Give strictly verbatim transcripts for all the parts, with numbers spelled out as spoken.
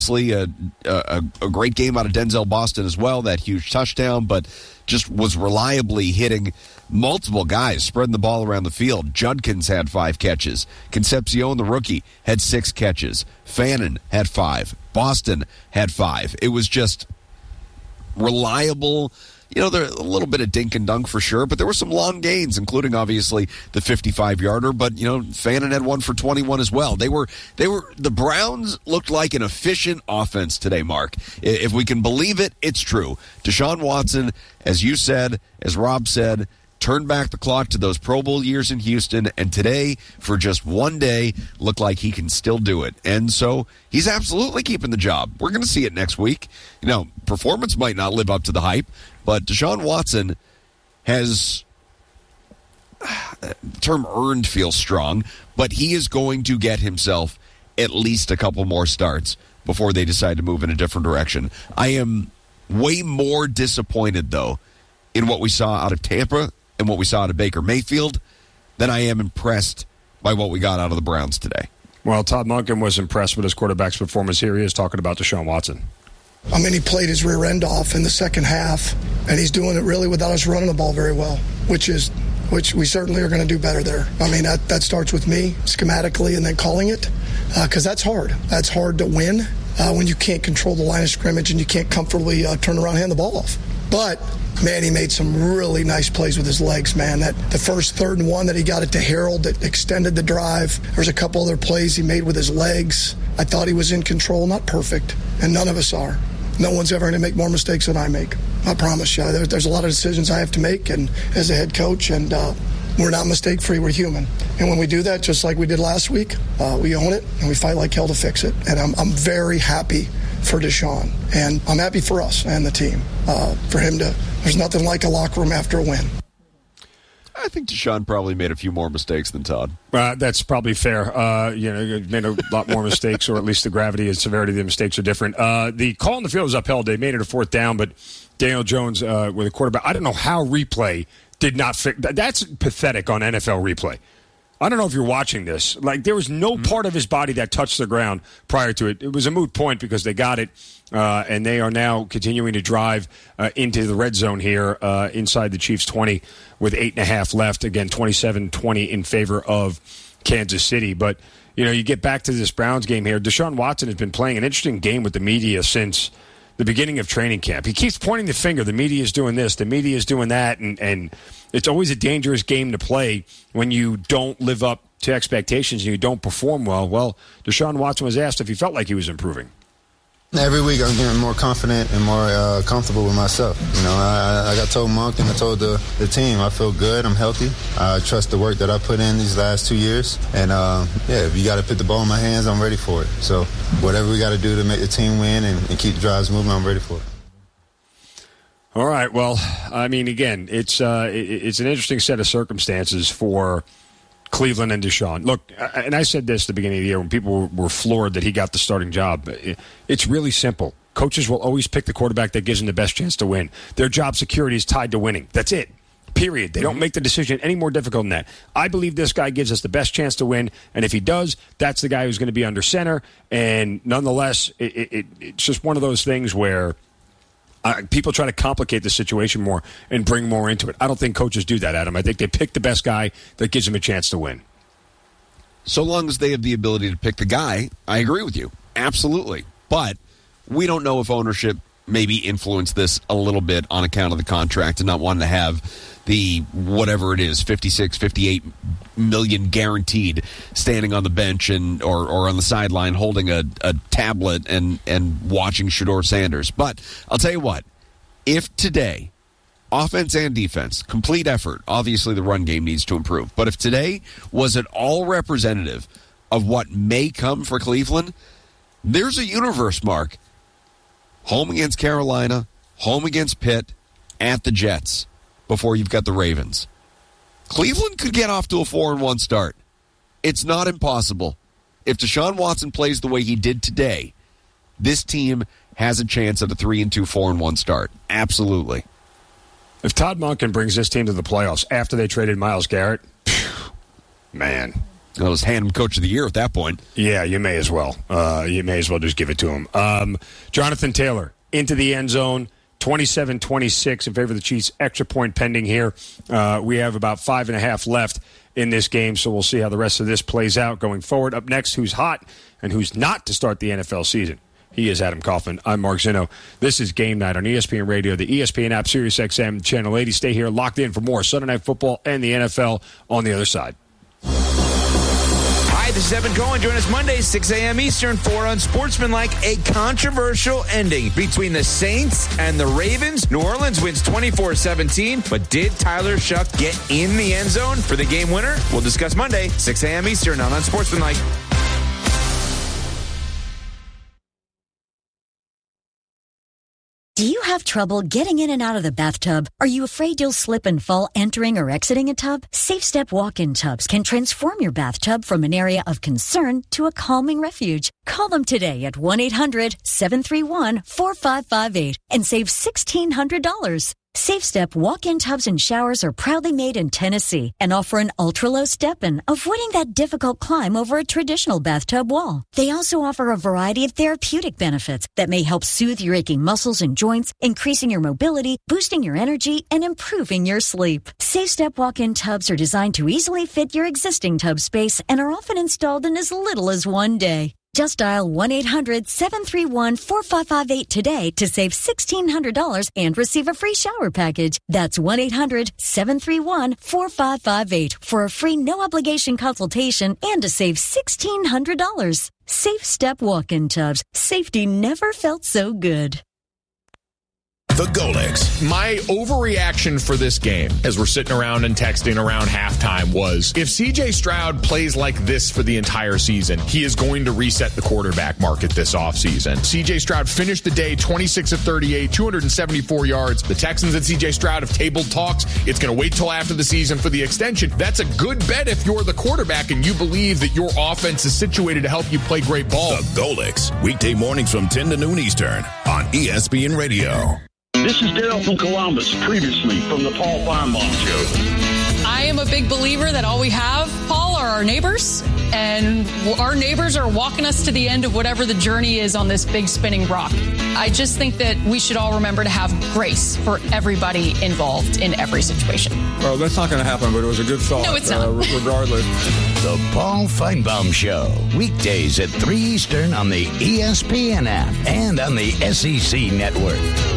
A, a, a great game out of Denzel Boston as well, that huge touchdown, but just was reliably hitting multiple guys, spreading the ball around the field. Judkins had five catches. Concepcion, the rookie, had six catches. Fannin had five. Boston had five. It was just reliable. You know, there a little bit of dink and dunk for sure, but there were some long gains, including obviously the fifty-five-yarder. But you know, Fannin had one for twenty-one as well. They were, they were. The Browns looked like an efficient offense today, Mark. If we can believe it, it's true. Deshaun Watson, as you said, as Rob said, turned back the clock to those Pro Bowl years in Houston, and today, for just one day, looked like he can still do it. And so he's absolutely keeping the job. We're going to see it next week. You know, performance might not live up to the hype, but Deshaun Watson has, the term earned feels strong, but he is going to get himself at least a couple more starts before they decide to move in a different direction. I am way more disappointed, though, in what we saw out of Tampa and what we saw out of Baker Mayfield than I am impressed by what we got out of the Browns today. Well, Todd Monken was impressed with his quarterback's performance. Here he is talking about Deshaun Watson. I mean, he played his rear end off in the second half, and he's doing it really without us running the ball very well, which is which we certainly are going to do better there. I mean, that, that starts with me, schematically, and then calling it, because uh, that's hard. That's hard to win uh, when you can't control the line of scrimmage and you can't comfortably uh, turn around and hand the ball off. But, man, he made some really nice plays with his legs, man. That the first third and one that he got it to Harold that extended the drive. There's a couple other plays he made with his legs. I thought he was in control, not perfect, and none of us are. No one's ever going to make more mistakes than I make. I promise you. There, there's a lot of decisions I have to make, and as a head coach, and uh, we're not mistake-free. We're human. And when we do that, just like we did last week, uh, we own it, and we fight like hell to fix it. And I'm, I'm very happy for Deshaun, and I'm happy for us and the team. Uh, for him to, there's nothing like a locker room after a win. I think Deshaun probably made a few more mistakes than Todd. Uh, that's probably fair. Uh, you know, he made a lot more mistakes, or at least the gravity and severity of the mistakes are different. Uh, the call on the field was upheld. They made it a fourth down, but Daniel Jones uh, with a quarterback. I don't know how replay did not fix. That's pathetic on N F L replay. I don't know if you're watching this. Like, there was no mm-hmm. part of his body that touched the ground prior to it. It was a moot point because they got it, uh, and they are now continuing to drive uh, into the red zone here uh, inside the Chiefs' twenty with eight and a half left. Again, twenty-seven twenty in favor of Kansas City. But, you know, you get back to this Browns game here. Deshaun Watson has been playing an interesting game with the media since the beginning of training camp. He keeps pointing the finger. The media is doing this. The media is doing that. And, and it's always a dangerous game to play when you don't live up to expectations and you don't perform well. Well, Deshaun Watson was asked if he felt like he was improving. Every week I'm getting more confident and more uh, comfortable with myself. You know, I, I got told Monk and I told the, the team I feel good, I'm healthy. I trust the work that I put in these last two years. And, uh, yeah, if you got to put the ball in my hands, I'm ready for it. So whatever we got to do to make the team win and, and keep the drives moving, I'm ready for it. All right. Well, I mean, again, it's uh, it, it's an interesting set of circumstances for Cleveland and Deshaun. Look, and I said this at the beginning of the year when people were floored that he got the starting job. It's really simple. Coaches will always pick the quarterback that gives them the best chance to win. Their job security is tied to winning. That's it. Period. They don't make the decision any more difficult than that. I believe this guy gives us the best chance to win, and if he does, that's the guy who's going to be under center. And nonetheless, it, it, it's just one of those things where Uh, people try to complicate the situation more and bring more into it. I don't think coaches do that, Adam. I think they pick the best guy that gives them a chance to win. So long as they have the ability to pick the guy, I agree with you. Absolutely. But we don't know if ownership maybe influenced this a little bit on account of the contract and not wanting to have the whatever it is, fifty-six, fifty-eight million guaranteed standing on the bench and or, or on the sideline holding a, a tablet and, and watching Shedeur Sanders. But I'll tell you what, if today, offense and defense, complete effort, obviously the run game needs to improve, but if today was at all representative of what may come for Cleveland, there's a universe, Mark. Home against Carolina, home against Pitt, at the Jets, before you've got the Ravens. Cleveland could get off to a four and one start. It's not impossible. If Deshaun Watson plays the way he did today, this team has a chance at a three and two, four and one start. Absolutely. If Todd Monken brings this team to the playoffs after they traded Myles Garrett, man, I was hand him coach of the year at that point. Yeah, you may as well. Uh, you may as well just give it to him. Um, Jonathan Taylor into the end zone, twenty-seven twenty-six in favor of the Chiefs. Extra point pending here. Uh, we have about five and a half left in this game, so we'll see how the rest of this plays out going forward. Up next, who's hot and who's not to start the N F L season. He is Adam Kaufman. I'm Mark Zinno. This is Game Night on E S P N Radio, the E S P N app, Sirius X M, Channel eighty. Stay here locked in for more Sunday Night Football and the N F L on the other side. Hi, this is Evan Cohen. Join us Monday, six a.m. Eastern, for Unsportsmanlike, a controversial ending between the Saints and the Ravens. New Orleans wins twenty-four seventeen, but did Tyler Shuck get in the end zone for the game winner? We'll discuss Monday, six a.m. Eastern on Unsportsmanlike. Do you have trouble getting in and out of the bathtub? Are you afraid you'll slip and fall entering or exiting a tub? Safe Step walk-in tubs can transform your bathtub from an area of concern to a calming refuge. Call them today at one eight hundred seven three one four five five eight and save sixteen hundred dollars. Safe Step walk-in tubs and showers are proudly made in Tennessee and offer an ultra-low step-in, avoiding that difficult climb over a traditional bathtub wall. They also offer a variety of therapeutic benefits that may help soothe your aching muscles and joints, increasing your mobility, boosting your energy, and improving your sleep. Safe Step walk-in tubs are designed to easily fit your existing tub space and are often installed in as little as one day. Just dial one eight hundred seven three one four five five eight today to save sixteen hundred dollars and receive a free shower package. That's one eight hundred seven three one four five five eight for a free no-obligation consultation and to save sixteen hundred dollars. Safe Step walk-in tubs. Safety never felt so good. The Golix. My overreaction for this game, as we're sitting around and texting around halftime, was if C J Stroud plays like this for the entire season, he is going to reset the quarterback market this offseason. C J Stroud finished the day twenty-six of thirty-eight, two hundred seventy-four yards. The Texans and C J Stroud have tabled talks. It's going to wait till after the season for the extension. That's a good bet if you're the quarterback and you believe that your offense is situated to help you play great ball. The Golix. Weekday mornings from ten to noon Eastern on E S P N Radio. This is Dale from Columbus, previously from the Paul Feinbaum Show. I am a big believer that all we have, Paul, are our neighbors, and our neighbors are walking us to the end of whatever the journey is on this big spinning rock. I just think that we should all remember to have grace for everybody involved in every situation. Well, that's not going to happen, but it was a good thought. No, it's not. Uh, regardless. The Paul Feinbaum Show, weekdays at three Eastern on the E S P N app and on the S E C Network.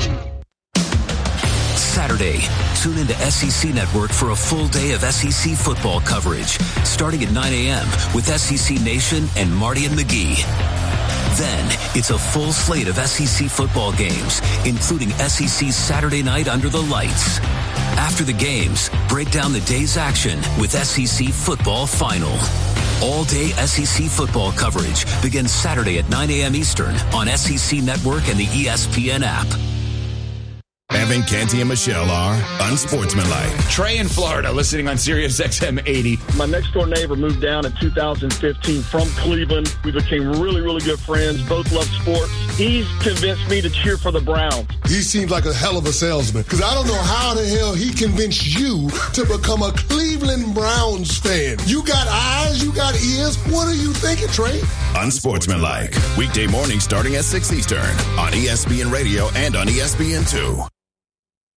Saturday, tune into S E C Network for a full day of S E C football coverage, starting at nine a.m. with S E C Nation and Marty and McGee. Then, it's a full slate of S E C football games, including S E C Saturday Night Under the Lights. After the games, break down the day's action with S E C Football Final. All-day S E C football coverage begins Saturday at nine a.m. Eastern on S E C Network and the E S P N app. Evan, Canty, and Michelle are Unsportsmanlike. Trey in Florida, listening on Sirius X M eighty. My next door neighbor moved down in two thousand fifteen from Cleveland. We became really, really good friends. Both love sports. He's convinced me to cheer for the Browns. He seems like a hell of a salesman, because I don't know how the hell he convinced you to become a Cleveland Browns fan. You got eyes, you got ears. What are you thinking, Trey? Unsportsmanlike. Weekday mornings starting at six Eastern on E S P N Radio and on E S N two.